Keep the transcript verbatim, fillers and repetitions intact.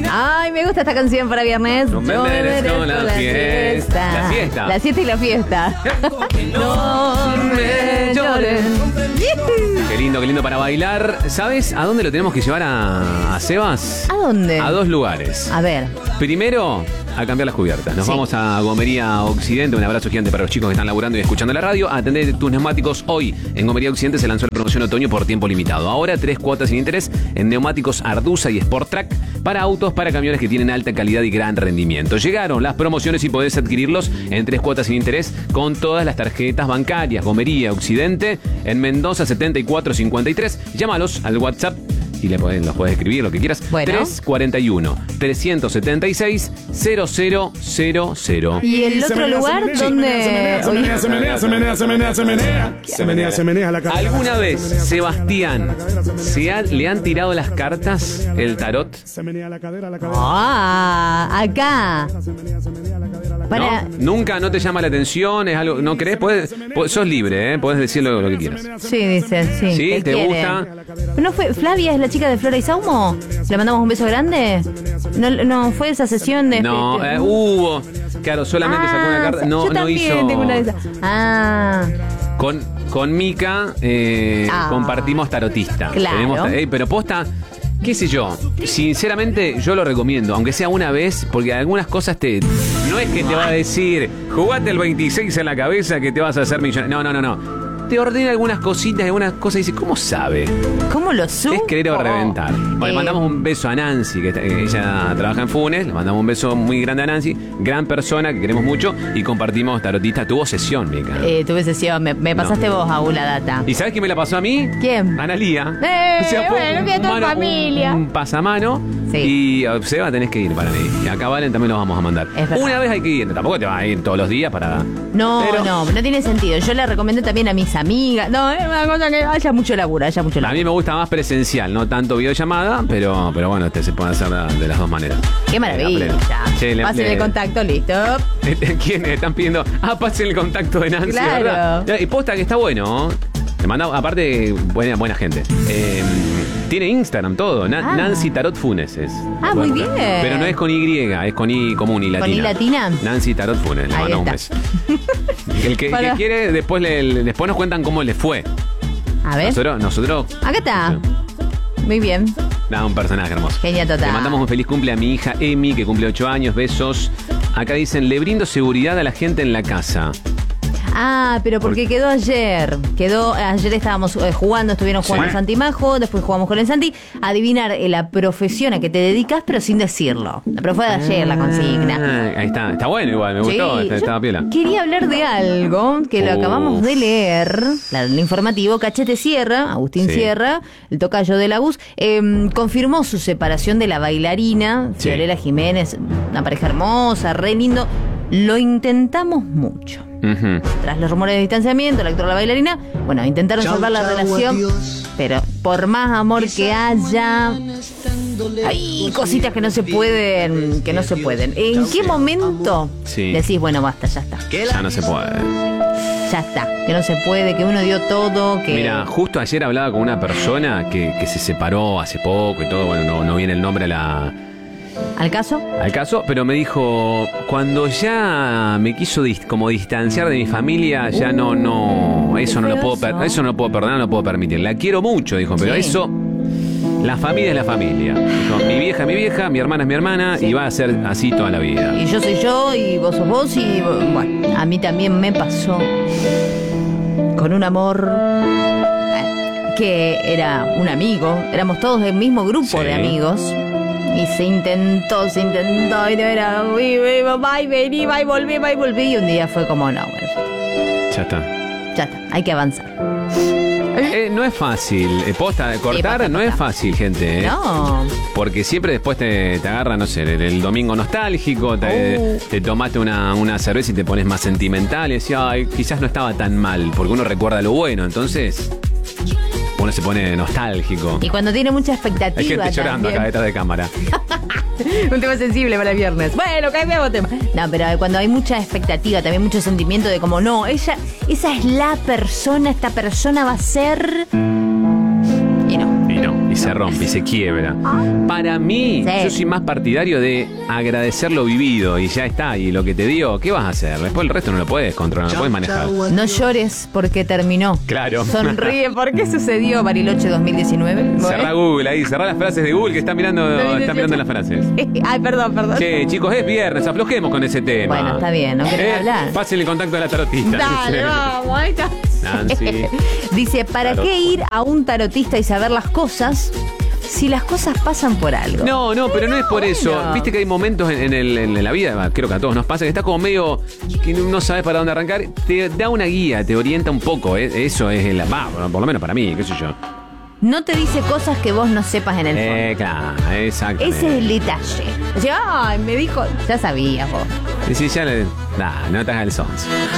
Ay, me gusta esta canción para viernes. No me Yo merezco la fiesta. La fiesta. La fiesta y la fiesta. No me llores. Qué lindo, qué lindo para bailar. ¿Sabes a dónde lo tenemos que llevar a, a Sebas? ¿A dónde? A dos lugares. A ver. Primero, a cambiar las cubiertas. Nos Sí. vamos a Gomería Occidente. Un abrazo gigante para los chicos que están laburando y escuchando la radio. Atender tus neumáticos hoy. En Gomería Occidente se lanzó la promoción otoño por tiempo limitado. Ahora tres cuotas sin interés en neumáticos Arduza y Sport Track para autos, para camiones que tienen alta calidad y gran rendimiento. Llegaron las promociones y podés adquirirlos en tres cuotas sin interés con todas las tarjetas bancarias. Gomería Occidente en Mendoza setenta y cuatro cincuenta y tres. Llámalos al WhatsApp y le podés, los podés escribir lo que quieras. Bueno. tres cuarenta y uno, trescientos setenta y seis, cero cero cero cero. ¿Y el otro lugar donde...? Se menea, se menea, se menea, se menea, se menea. Se menea, se menea la cara. ¿Alguna vez, Sebastián, se ha- le han tirado las cartas, el tarot? Se menea la cadera, la cadera. Ah, acá. Se menea, se menea la cadera, la Para... ¿No? ¿Nunca no te llama la atención? ¿Es algo, no crees? Puedes, puedes- sos libre, ¿eh? Podés decir lo, lo que quieras. Sí, dice, sí. ¿Sí? ¿Qué ¿Te quiere? gusta? ¿No fue Flavia, es la chica de Flora y Saumo? ¿Le mandamos un beso grande? No, no fue esa sesión de... No, de- eh, hubo. Claro, solamente sacó una carta. No, yo no también hizo. tengo una de esas. Ah, Con, con Mica eh, Ah. compartimos tarotista. Claro. Tenemos- eh, pero posta, qué sé yo. Sinceramente, yo lo recomiendo, aunque sea una vez, porque algunas cosas te. No es que te va a decir, jugate el veintiséis en la cabeza que te vas a hacer millonario. No, no, no, no. Te ordena algunas cositas, algunas cosas y dice, ¿cómo sabe? ¿cómo lo supo? Es querer o reventar. Bueno, le Eh, mandamos un beso a Nancy, que está- que ella trabaja en Funes. Le mandamos un beso muy grande a Nancy, gran persona que queremos mucho y compartimos tarotista. Tuvo sesión, Mica. Eh, tuve sesión, me, me pasaste No. vos, Aú, la data. ¿Y sabes quién me la pasó a mí? ¿Quién? Analía. Eh, fue bueno, un fui a toda mano- familia. Un, un pasamano. Sí. Y uh, Seba, tenés que ir para mí. Y acá Valen también los vamos a mandar. Es verdad. Una vez hay que ir. Tampoco te vas a ir todos los días para. No, Pero- no, no tiene sentido. Yo le recomendé también a mis amigas. No, es una cosa que haya mucho laburo, haya mucho A laburo. mí me gusta más presencial, no tanto videollamada, pero, pero bueno, este se puede hacer de las dos maneras. Qué maravilla. Che, le- Pasen le- el contacto, listo. ¿Quién están pidiendo? Ah, pasen el contacto de Nancy, Claro. ¿verdad? Y posta que está bueno. Le manda, aparte, buena, buena gente. Eh, tiene Instagram todo. Na- Ah. Nancy Tarot Funes es. Ah, muy bien. Pero no es con Y, es con I común y latina. ¿Con I latina? Nancy Tarot Funes, le Ahí mando un está. beso. El que, el Para- que quiere, después, le, le- después nos cuentan cómo le fue. A ver. Nosotros, nosotros. Acá está. Muy bien. Nada, un personaje hermoso. Genial total. Le mandamos un feliz cumple a mi hija Emi, que cumple ocho años. Besos. Acá dicen, le brindo seguridad a la gente en la casa. Ah, pero porque quedó ayer. Quedó, ayer estábamos eh, jugando, estuvieron jugando Sí. Santi y Majo, después jugamos con el Santi. Adivinar eh, la profesión a que te dedicas, pero sin decirlo. Pero fue de ayer la consigna. Ah, ahí está. Está bueno igual, me gustó. Sí, está- yo estaba piola. Quería hablar de algo que lo Uf. acabamos de leer, la- el informativo. Cachete Sierra, Agustín Sí. Sierra, el tocayo de la U S, eh, confirmó su separación de la bailarina, Sí. Fiorella Jiménez, una pareja hermosa, re lindo. Lo intentamos mucho. Ujú. Tras los rumores de distanciamiento, el actor y la bailarina, bueno, intentaron Chau, salvar la chau, relación, adiós. pero por más amor que haya, hay cositas que no se pueden, que no se pueden. ¿En qué momento Sí. decís, bueno, basta, ya está, Ya no se puede. ya está, que no se puede, que uno dio todo, que... Mira, justo ayer hablaba con una persona que, que se separó hace poco y todo. Bueno, no, no viene el nombre a la, ¿Al caso? al caso, pero me dijo, cuando ya me quiso dis- como distanciar de mi familia, ya no, no, eso no lo puedo, per- eso. eso no lo puedo perdonar, no lo puedo permitir. La quiero mucho, dijo, pero Sí. eso, la familia es la familia. Dijo, mi vieja es mi vieja, mi hermana es mi hermana Sí. y va a ser así toda la vida. Y yo soy yo y vos sos vos y bueno, a mí también me pasó con un amor eh, que era un amigo, éramos todos del mismo grupo Sí. de amigos y se intentó, se intentó y no era, uy, uy, va y vení, va y volví, va y volví y un día fue como, no, bueno, Ya está. ya está, hay que avanzar. Eh, no es fácil, eh, posta, cortar posta, no es posta. fácil, gente. eh. No, Porque siempre después te, te agarra, no sé, el, el domingo nostálgico, te, Oh. te tomaste una, una cerveza y te pones más sentimental y decís, ay, quizás no estaba tan mal, porque uno recuerda lo bueno, entonces uno se pone nostálgico. y cuando tiene mucha expectativa Hay gente llorando también. acá detrás de cámara. Un tema sensible para el viernes. Bueno, cambiamos tema. No, pero cuando hay mucha expectativa, también mucho sentimiento de como, no, ella, esa es la persona, esta persona va a ser... Y no. Y no, y se rompe y se quiebra. Para mí, Sí. yo soy más partidario de agradecer lo vivido y ya está. Y lo que te dio, ¿qué vas a hacer? Después el resto no lo puedes controlar, no lo puedes manejar. No llores porque terminó. Claro. Sonríe porque sucedió, Bariloche dos mil diecinueve. Cerrá Google ahí, cerrá las frases de Google que están mirando, están mirando las frases. Ay, perdón, perdón. Che, chicos, es viernes, aflojemos con ese tema. Bueno, está bien, ¿no querés hablar? Pásenle el contacto a la tarotista. Dale, vamos, ahí está. Nancy. Dice, ¿para Tarot. qué ir a un tarotista y saber las cosas si las cosas pasan por algo? No, no, pero no es por eso. bueno. Viste que hay momentos en, en el- en la vida, creo que a todos nos pasa, que está como medio que no sabes para dónde arrancar. Te da una guía, te orienta un poco. ¿eh? Eso es el. Va, por lo menos para mí, qué sé yo. No te dice cosas que vos no sepas en el fondo. Eh, claro, exacto. Ese es el detalle. Dice, ay, me dijo, ya sabías vos. Y si ya le. Nah, no te hagas el sonso.